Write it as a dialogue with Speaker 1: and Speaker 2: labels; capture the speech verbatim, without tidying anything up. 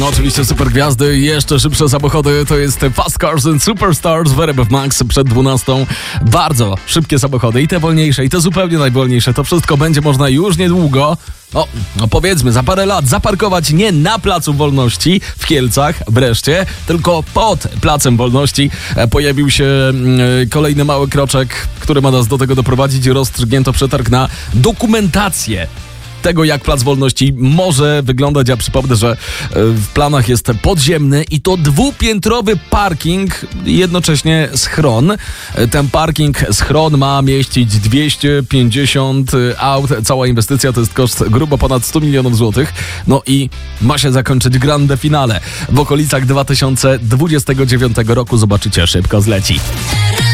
Speaker 1: oczywiście super gwiazdy, jeszcze szybsze samochody, to jest Fast Cars and Superstars w R M F Max przed dwunastą. Bardzo szybkie samochody, i te wolniejsze, i te zupełnie najwolniejsze. To wszystko będzie można już niedługo, no, no powiedzmy za parę lat, zaparkować nie na Placu Wolności w Kielcach wreszcie, tylko pod Placem Wolności. Pojawił się kolejny mały kroczek, który ma nas do tego doprowadzić. Rozstrzygnięto przetarg na dokumentację tego, jak Plac Wolności może wyglądać. Ja przypomnę, że w planach jest podziemny i to dwupiętrowy parking, jednocześnie schron. Ten parking, schron ma mieścić dwieście pięćdziesiąt aut. Cała inwestycja to jest koszt grubo ponad sto milionów złotych. No i ma się zakończyć grande finale w okolicach dwa tysiące dwudziestego dziewiątego roku. Zobaczycie, szybko zleci.